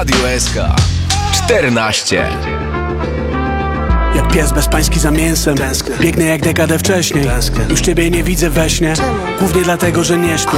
Radio SK 14. Jak pies bezpański za mięsem. Biegnę jak dekadę wcześniej. Już ciebie nie widzę we śnie. Głównie dlatego, że nie śpię.